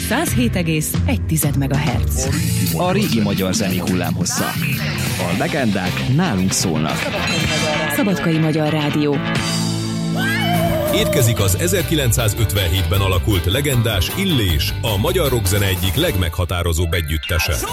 107,1 MHz. A régi magyar zenék hullámhossza. A legendák nálunk szólnak. Szabadkai Magyar Rádió. Érkezik az 1957-ben alakult legendás Illés, a magyar rockzene egyik legmeghatározóbb együttese.